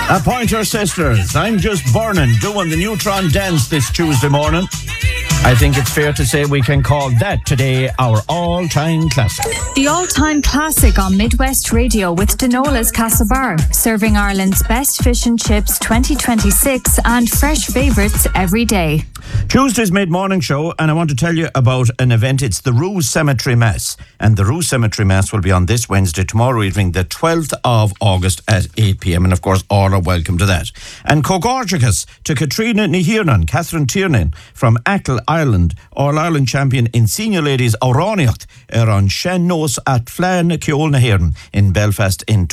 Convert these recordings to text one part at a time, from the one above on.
The Pointer Sisters, I'm Just Burning, doing the Neutron Dance this Tuesday morning. I think it's fair to say we can call that today our all-time classic. The all-time classic on Midwest Radio with Denola's Castlebar, serving Ireland's best fish and chips 2026 and fresh favourites every day. Tuesday's mid-morning show, and I want to tell you about an event. It's the Ruse Cemetery Mass, and the Ruse Cemetery Mass will be on this Wednesday, tomorrow evening, the 12th of August at 8 p.m, and of course all are welcome to that. And Cogorgicus to Katrina Nihirnan, Catherine Tiernan from Achill, Ireland, All-Ireland champion in senior ladies Aurániocht on Shen Nos at Flan Ceol Nahirn in Belfast in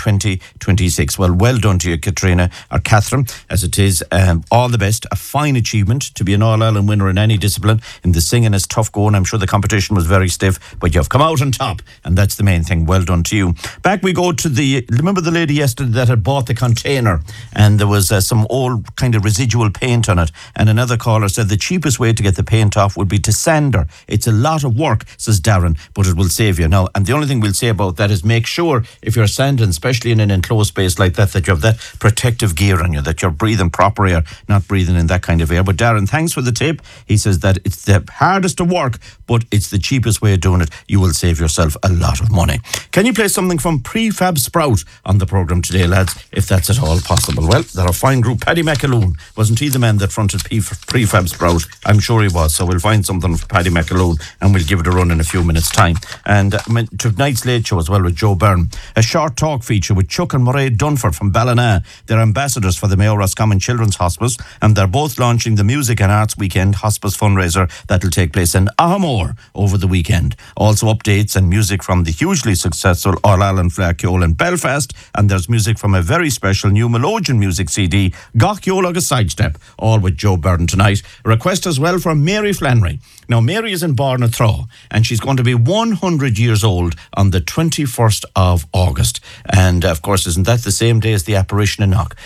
2026. Well done to you, Katrina, or Catherine, as it is. All the best. A fine achievement to be an All-Ireland winner in any discipline. In the singing is tough going. I'm sure the competition was very stiff, but you've come out on top, and that's the main thing. Well done to you. Back we go to remember the lady yesterday that had bought the container, and there was some old kind of residual paint on it, and another caller said the cheapest way to get the paint off would be to sand her. It's a lot of work, says Darren, but it will save you. Now, and the only thing we'll say about that is make sure if you're sanding, especially in an enclosed space like that, that you have that protective gear on you, that you're breathing proper air, not breathing in that kind of air. But Darren, thanks for the tip. He says that it's the hardest of work, but it's the cheapest way of doing it. You will save yourself a lot of money. Can you play something from Prefab Sprout on the programme today, lads, if that's at all possible? Well, they're a fine group. Paddy McAloon, wasn't he the man that fronted Prefab Sprout? I'm sure he was. So we'll find something for Paddy McAloon and we'll give it a run in a few minutes' time. And tonight's Late Show as well with Joe Byrne. A short talk feature with Chuck and Mairead Dunford from Ballina. They're ambassadors for the Mayo Roscommon Children's Hospice, and they're both launching the Music and Arts Weekend Hospice fundraiser that'll take place in Ahamore over the weekend. Also updates and music from the hugely successful All-Ireland Fleadh Cheoil in Belfast, and there's music from a very special new Melodeon music CD, Gach Cheoil Agus Sidestep, all with Joe Byrne tonight. A request as well from Mary Flannery. Now, Mary is in Barnathraw, and she's going to be 100 years old on the 21st of August. And, of course, isn't that the same day as the apparition in Knock?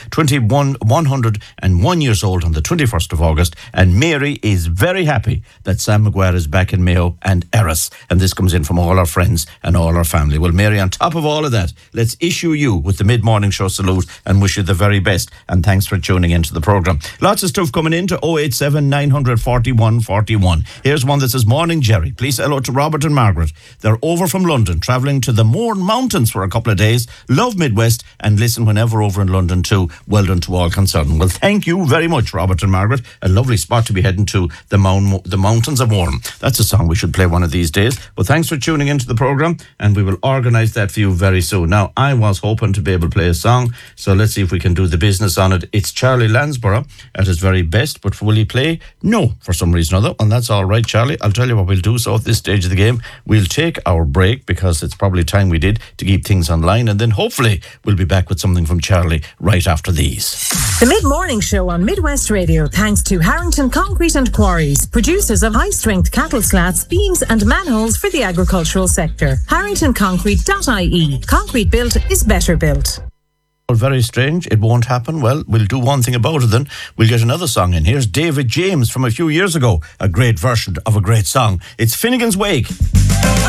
101 years old on the 21st of August, and Mary is very happy that Sam Maguire is back in Mayo and Erris. And this comes in from all our friends and all our family. Well, Mary, on top of all of that, let's issue you with the mid-morning show salute and wish you the very best. And thanks for tuning into the programme. Lots of stuff coming in to 087 941 41. Here's one that says, Morning, Jerry. Please hello to Robert and Margaret. They're over from London, travelling to the Mourne Mountains for a couple of days. Love Midwest and listen whenever over in London too. Well done to all concerned. Well, thank you very much, Robert and Margaret. A lovely spot to be heading to, the Mountains of Mourne. That's a song we should play one of these days. Well, thanks for tuning into the programme, and we will organise that for you very soon. Now, I was hoping to be able to play a song, so let's see if we can do the business on it. It's Charlie Lansborough at his very best, but will he play? No, for some reason or other, and that's all right, Charlie. I'll tell you what we'll do. So at this stage of the game, we'll take our break because it's probably time we did to keep things online, and then hopefully we'll be back with something from Charlie right after these. The mid-morning show on Midwest Radio, thanks to Harrington Concrete and Quarries, producers of high-strength cattle slats, beams and manholes for the agricultural sector. HarringtonConcrete.ie. Concrete built is better built. Very strange. It won't happen. Well, we'll do one thing about it then. We'll get another song in. Here's David James from a few years ago. A great version of a great song. It's Finnegan's Wake.